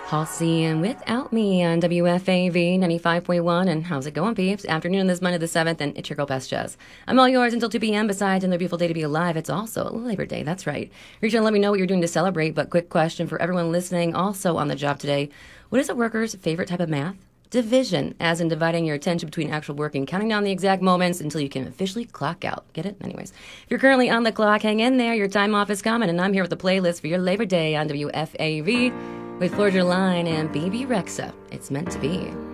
Halsey and Without Me on WFAV 95.1. And how's it going, peeps? Afternoon this Monday the 7th, and it's your girl, Best Jazz. I'm all yours until 2 p.m. Besides another beautiful day to be alive, it's also Labor Day. That's right. Reach out and let me know what you're doing to celebrate. But quick question for everyone listening also on the job today. What is a worker's favorite type of math? Division, as in dividing your attention between actual work and counting down the exact moments until you can officially clock out. Get it? Anyways, if you're currently on the clock, hang in there. Your time off is coming, and I'm here with the playlist for your Labor Day on WFAV with Florida Line and Baby Rexa. It's meant to be.